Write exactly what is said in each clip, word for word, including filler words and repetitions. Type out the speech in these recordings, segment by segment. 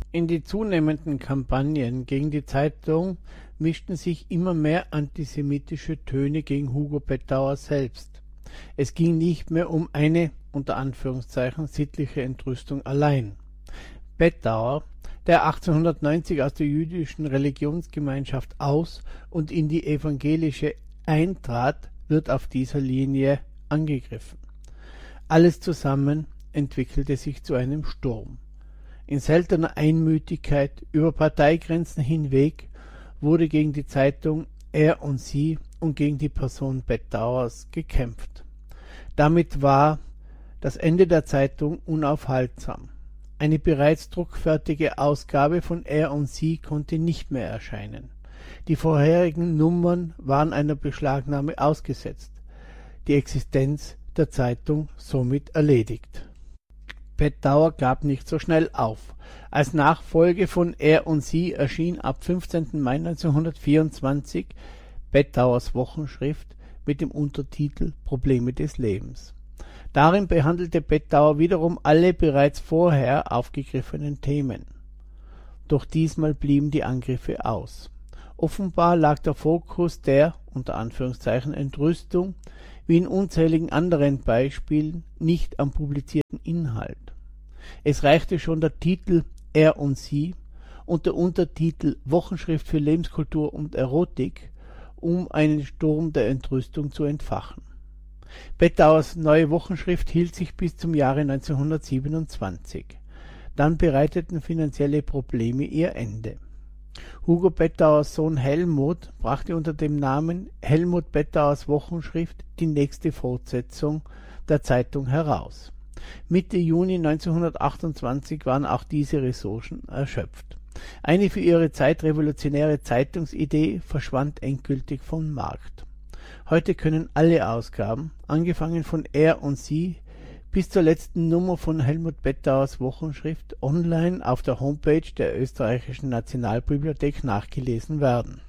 In die zunehmenden Kampagnen gegen die Zeitung mischten sich immer mehr antisemitische Töne gegen Hugo Bettauer selbst. Es ging nicht mehr um eine unter Anführungszeichen sittliche Entrüstung allein. Bettauer, der achtzehnhundertneunzig aus der jüdischen Religionsgemeinschaft aus und in die evangelische eintrat, wird auf dieser Linie angegriffen. Alles zusammen entwickelte sich zu einem Sturm. In seltener Einmütigkeit über Parteigrenzen hinweg wurde gegen die Zeitung Er und Sie und gegen die Person Bettauers gekämpft. Damit war das Ende der Zeitung unaufhaltsam. Eine bereits druckfertige Ausgabe von Er und Sie konnte nicht mehr erscheinen. Die vorherigen Nummern waren einer Beschlagnahme ausgesetzt, die Existenz der Zeitung somit erledigt. Bettauer gab nicht so schnell auf. Als Nachfolge von Er und Sie erschien ab fünfzehnten Mai neunzehnhundertvierundzwanzig Bettauers Wochenschrift mit dem Untertitel Probleme des Lebens. Darin behandelte Bettauer wiederum alle bereits vorher aufgegriffenen Themen. Doch diesmal blieben die Angriffe aus. Offenbar lag der Fokus der unter Anführungszeichen Entrüstung, wie in unzähligen anderen Beispielen, nicht am publizierten Inhalt. Es reichte schon der Titel Er und Sie und der Untertitel Wochenschrift für Lebenskultur und Erotik, um einen Sturm der Entrüstung zu entfachen. Bettauers neue Wochenschrift hielt sich bis zum Jahre neunzehnhundertsiebenundzwanzig. Dann bereiteten finanzielle Probleme ihr Ende. Hugo Bettauers Sohn Helmut brachte unter dem Namen Helmut Bettauers Wochenschrift die nächste Fortsetzung der Zeitung heraus. Mitte Juni neunzehnhundertachtundzwanzig waren auch diese Ressourcen erschöpft. Eine für ihre Zeit revolutionäre Zeitungsidee verschwand endgültig vom Markt. Heute können alle Ausgaben, angefangen von Er und Sie bis zur letzten Nummer von Helmut Bettauers Wochenschrift, online auf der Homepage der Österreichischen Nationalbibliothek nachgelesen werden.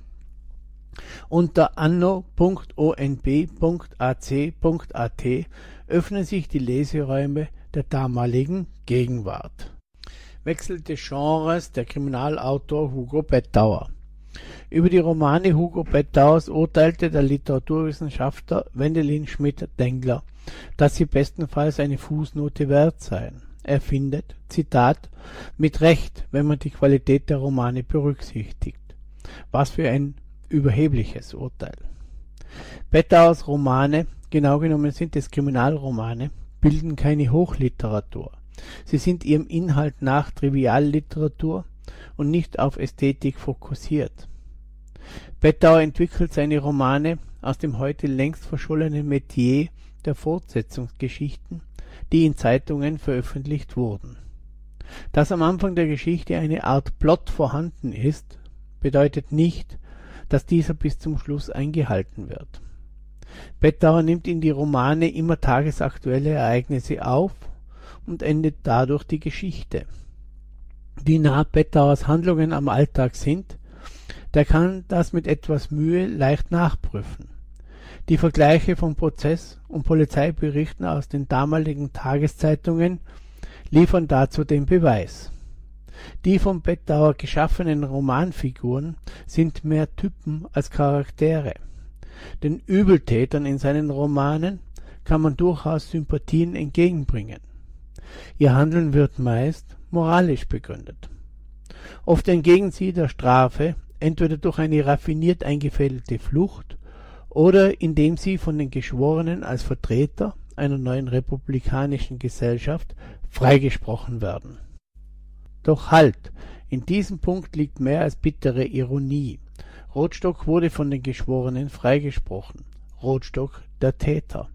Unter anno punkt o n b punkt a c punkt a t öffnen sich die Leseräume der damaligen Gegenwart. Wechsel des Genres der Kriminalautor Hugo Bettauer. Über die Romane Hugo Bettauers urteilte der Literaturwissenschaftler Wendelin Schmidt-Dengler, dass sie bestenfalls eine Fußnote wert seien. Er findet, Zitat, mit Recht, wenn man die Qualität der Romane berücksichtigt. Was für ein überhebliches Urteil. Bettauers Romane, genau genommen sind es Kriminalromane, bilden keine Hochliteratur. Sie sind ihrem Inhalt nach Trivialliteratur und nicht auf Ästhetik fokussiert. Bettauer entwickelt seine Romane aus dem heute längst verschollenen Metier der Fortsetzungsgeschichten, die in Zeitungen veröffentlicht wurden. Dass am Anfang der Geschichte eine Art Plot vorhanden ist, bedeutet nicht, dass dieser bis zum Schluss eingehalten wird. Bettauer nimmt in die Romane immer tagesaktuelle Ereignisse auf und endet dadurch die Geschichte. Wie nah Bettauers Handlungen am Alltag sind, der kann das mit etwas Mühe leicht nachprüfen. Die Vergleiche von Prozess- und Polizeiberichten aus den damaligen Tageszeitungen liefern dazu den Beweis. Die von Bettauer geschaffenen Romanfiguren sind mehr Typen als Charaktere. Den Übeltätern in seinen Romanen kann man durchaus Sympathien entgegenbringen. Ihr Handeln wird meist moralisch begründet. Oft entgegen sie der Strafe, entweder durch eine raffiniert eingefädelte Flucht oder indem sie von den Geschworenen als Vertreter einer neuen republikanischen Gesellschaft freigesprochen werden. Doch halt, in diesem Punkt liegt mehr als bittere Ironie. Rotstock wurde von den Geschworenen freigesprochen. Rotstock der Täter.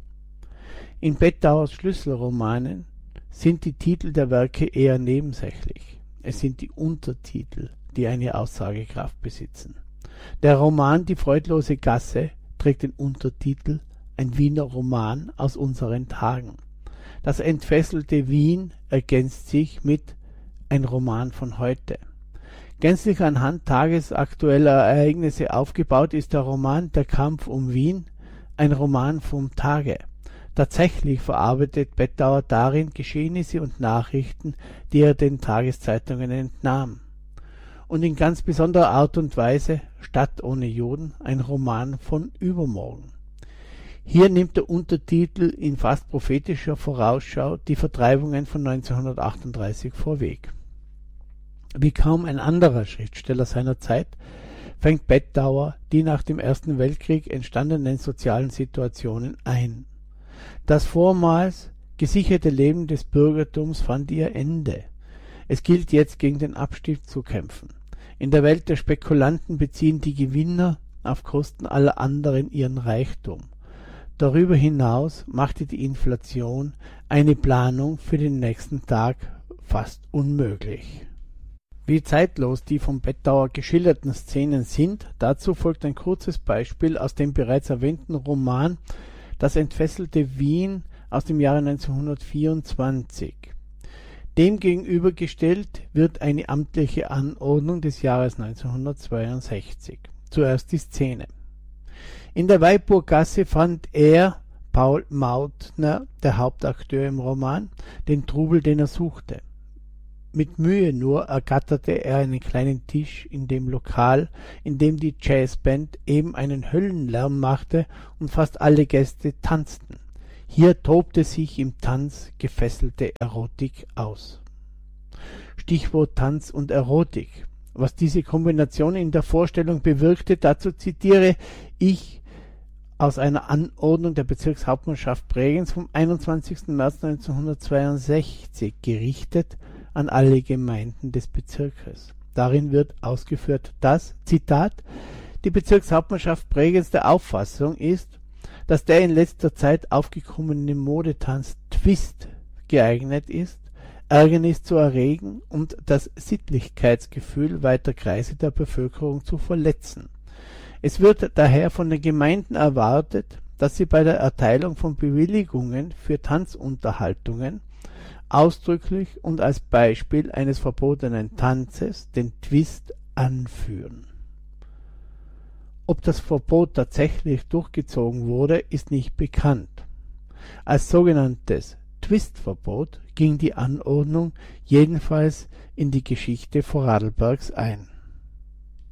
In Bettauers Schlüsselromanen sind die Titel der Werke eher nebensächlich. Es sind die Untertitel, die eine Aussagekraft besitzen. Der Roman Die freudlose Gasse trägt den Untertitel Ein Wiener Roman aus unseren Tagen. Das entfesselte Wien ergänzt sich mit Ein Roman von heute. Gänzlich anhand tagesaktueller Ereignisse aufgebaut ist der Roman Der Kampf um Wien ein Roman vom Tage. Tatsächlich verarbeitet Bettauer darin Geschehnisse und Nachrichten, die er den Tageszeitungen entnahm. Und in ganz besonderer Art und Weise Stadt ohne Juden, ein Roman von übermorgen. Hier nimmt der Untertitel in fast prophetischer Vorausschau die Vertreibungen von neunzehnhundertachtunddreißig vorweg. Wie kaum ein anderer Schriftsteller seiner Zeit fängt Bettauer die nach dem Ersten Weltkrieg entstandenen sozialen Situationen ein. Das vormals gesicherte Leben des Bürgertums fand ihr Ende. Es gilt jetzt gegen den Abstieg zu kämpfen. In der Welt der Spekulanten beziehen die Gewinner auf Kosten aller anderen ihren Reichtum. Darüber hinaus machte die Inflation eine Planung für den nächsten Tag fast unmöglich. Wie zeitlos die von Bettauer geschilderten Szenen sind, dazu folgt ein kurzes Beispiel aus dem bereits erwähnten Roman Das entfesselte Wien aus dem Jahre neunzehnhundertvierundzwanzig. Dem gegenübergestellt wird eine amtliche Anordnung des Jahres neunzehnhundertzweiundsechzig. Zuerst die Szene. In der Weilburggasse fand er, Paul Mautner, der Hauptakteur im Roman, den Trubel, den er suchte. Mit Mühe nur ergatterte er einen kleinen Tisch in dem Lokal, in dem die Jazzband eben einen Höllenlärm machte und fast alle Gäste tanzten. Hier tobte sich im Tanz gefesselte Erotik aus. Stichwort Tanz und Erotik. Was diese Kombination in der Vorstellung bewirkte, dazu zitiere ich aus einer Anordnung der Bezirkshauptmannschaft Bregenz vom einundzwanzigsten März neunzehnhundertzweiundsechzig, gerichtet an alle Gemeinden des Bezirkes. Darin wird ausgeführt, dass, Zitat, die Bezirkshauptmannschaft Bregenz der Auffassung ist, dass der in letzter Zeit aufgekommene Modetanz Twist geeignet ist, Ärgernis zu erregen und das Sittlichkeitsgefühl weiter Kreise der Bevölkerung zu verletzen. Es wird daher von den Gemeinden erwartet, dass sie bei der Erteilung von Bewilligungen für Tanzunterhaltungen ausdrücklich und als Beispiel eines verbotenen Tanzes den Twist anführen. Ob das Verbot tatsächlich durchgezogen wurde, ist nicht bekannt. Als sogenanntes Twistverbot ging die Anordnung jedenfalls in die Geschichte Vorarlbergs ein.